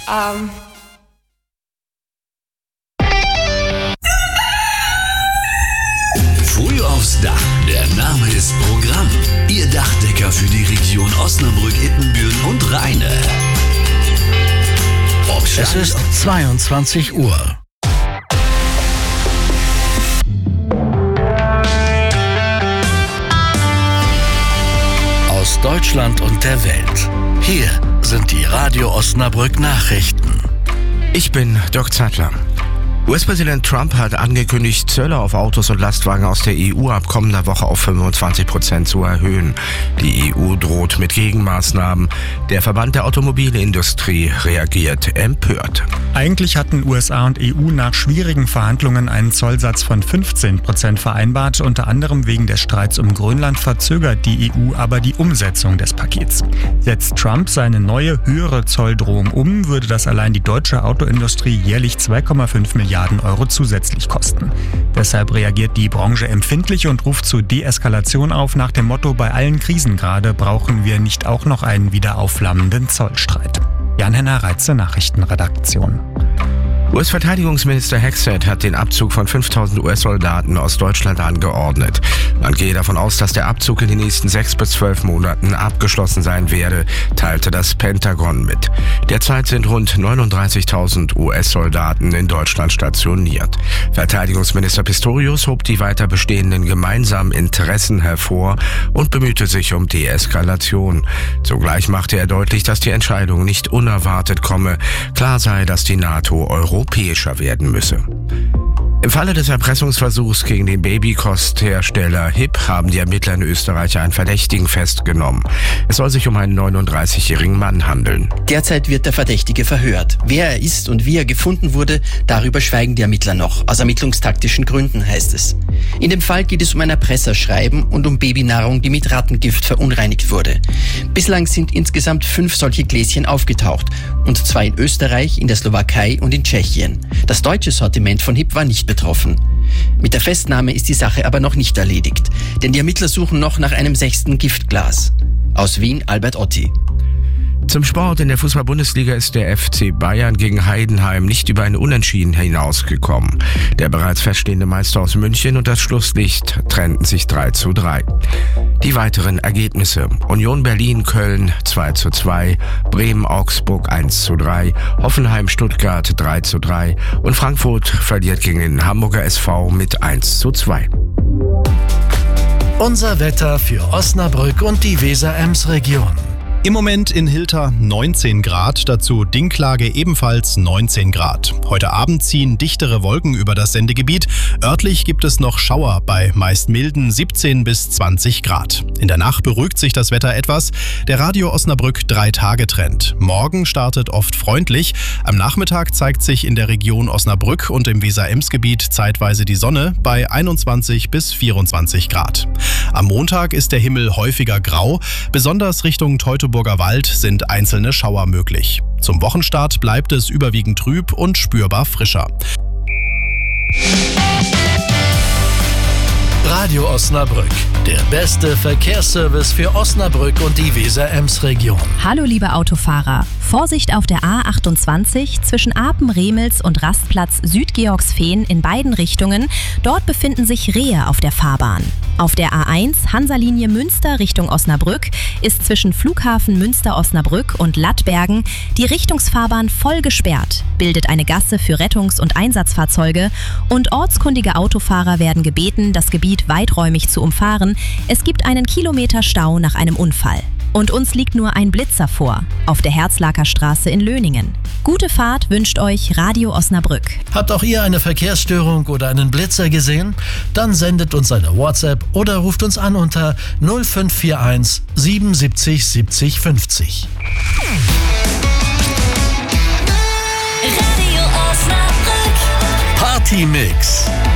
Früh aufs Dach, der Name ist Programm. Ihr Dachdecker für die Region Osnabrück, Ippenbüren und Rheine. Es ist 22 Uhr. Aus Deutschland und der Welt. Hier sind die Radio Osnabrück Nachrichten. Ich bin Dirk Zeitler. US-Präsident Trump hat angekündigt, Zölle auf Autos und Lastwagen aus der EU ab kommender Woche auf 25% zu erhöhen. Die EU droht mit Gegenmaßnahmen. Der Verband der Automobilindustrie reagiert empört. Eigentlich hatten USA und EU nach schwierigen Verhandlungen einen Zollsatz von 15% vereinbart. Unter anderem wegen des Streits um Grönland verzögert die EU aber die Umsetzung des Pakets. Setzt Trump seine neue, höhere Zolldrohung um, würde das allein die deutsche Autoindustrie jährlich 2,5 Milliarden Euro zusätzlich kosten. Deshalb reagiert die Branche empfindlich und ruft zur Deeskalation auf nach dem Motto: Bei allen Krisen gerade brauchen wir nicht auch noch einen wieder aufflammenden Zollstreit. Jan-Henner Reitze, Nachrichtenredaktion. US-Verteidigungsminister Hexet hat den Abzug von 5.000 US-Soldaten aus Deutschland angeordnet. Man gehe davon aus, dass der Abzug in den nächsten 6 bis 12 Monaten abgeschlossen sein werde, teilte das Pentagon mit. Derzeit sind rund 39.000 US-Soldaten in Deutschland stationiert. Verteidigungsminister Pistorius hob die weiter bestehenden gemeinsamen Interessen hervor und bemühte sich um Deeskalation. Zugleich machte er deutlich, dass die Entscheidung nicht unerwartet komme. Klar sei, dass die NATO europäischer werden müsse. Im Falle des Erpressungsversuchs gegen den Babykosthersteller HIP haben die Ermittler in Österreich einen Verdächtigen festgenommen. Es soll sich um einen 39-jährigen Mann handeln. Derzeit wird der Verdächtige verhört. Wer er ist und wie er gefunden wurde, darüber schweigen die Ermittler noch. Aus ermittlungstaktischen Gründen, heißt es. In dem Fall geht es um ein Erpresserschreiben und um Babynahrung, die mit Rattengift verunreinigt wurde. Bislang sind insgesamt 5 solche Gläschen aufgetaucht. Und zwar in Österreich, in der Slowakei und in Tschechien. Das deutsche Sortiment von HIP war nicht betroffen. Mit der Festnahme ist die Sache aber noch nicht erledigt, denn die Ermittler suchen noch nach einem 6. Giftglas. Aus Wien, Albert Otti. Zum Sport: In der Fußball-Bundesliga ist der FC Bayern gegen Heidenheim nicht über ein Unentschieden hinausgekommen. Der bereits feststehende Meister aus München und das Schlusslicht trennten sich 3:3. Die weiteren Ergebnisse: Union Berlin-Köln 2:2, Bremen-Augsburg 1:3, Hoffenheim-Stuttgart 3:3 und Frankfurt verliert gegen den Hamburger SV mit 1:2. Unser Wetter für Osnabrück und die Weser-Ems-Region. Im Moment in Hilter 19 Grad, dazu Dinklage ebenfalls 19 Grad. Heute Abend ziehen dichtere Wolken über das Sendegebiet. Örtlich gibt es noch Schauer bei meist milden 17 bis 20 Grad. In der Nacht beruhigt sich das Wetter etwas. Der Radio Osnabrück 3-Tage-Trend. Morgen startet oft freundlich. Am Nachmittag zeigt sich in der Region Osnabrück und im Weser-Ems-Gebiet zeitweise die Sonne bei 21 bis 24 Grad. Am Montag ist der Himmel häufiger grau. Besonders Richtung Teutoburger Wald sind einzelne Schauer möglich. Zum Wochenstart bleibt es überwiegend trüb und spürbar frischer. Radio Osnabrück, der beste Verkehrsservice für Osnabrück und die Weser-Ems-Region. Hallo liebe Autofahrer, Vorsicht auf der A28 zwischen Apen-Remels und Rastplatz Südgeorgsfehn in beiden Richtungen. Dort befinden sich Rehe auf der Fahrbahn. Auf der A1 Hansa-Linie Münster Richtung Osnabrück ist zwischen Flughafen Münster-Osnabrück und Lattbergen die Richtungsfahrbahn voll gesperrt, bildet eine Gasse für Rettungs- und Einsatzfahrzeuge und ortskundige Autofahrer werden gebeten, das Gebiet weiträumig zu umfahren. Es gibt einen Kilometer Stau nach einem Unfall. Und uns liegt nur ein Blitzer vor, auf der Herzlaker Straße in Löningen. Gute Fahrt wünscht euch Radio Osnabrück. Habt auch ihr eine Verkehrsstörung oder einen Blitzer gesehen? Dann sendet uns eine WhatsApp oder ruft uns an unter 0541 77 70 50. Radio Osnabrück. Party Mix.